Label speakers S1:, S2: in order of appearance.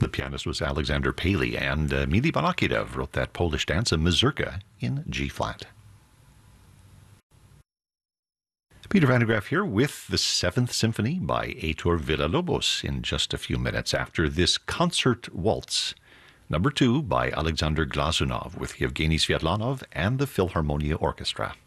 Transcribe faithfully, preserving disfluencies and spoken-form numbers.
S1: The pianist was Alexander Paley, and uh, Mili Banakirev wrote that Polish dance, a mazurka, in G-flat. Peter Van de Graaff here with the Seventh Symphony by Heitor Villa-Lobos in just a few minutes after this concert waltz, number two by Alexander Glazunov with Yevgeny Sviatlanov and the Philharmonia Orchestra.